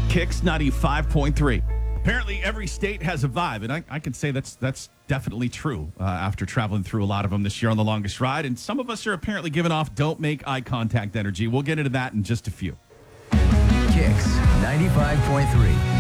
Kicks 95.3. Apparently, every state has a vibe, and I can say that's definitely true after traveling through a lot of them this year on the longest ride. And some of us are apparently giving off don't make eye contact energy. We'll get into that in just a few. Kicks 95.3.